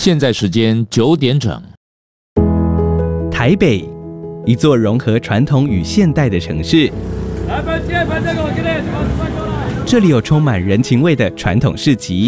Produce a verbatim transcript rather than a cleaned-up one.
现在时间九点整。 台北，一座融合传统与现代的城市。这里有充满人情味的传统市集，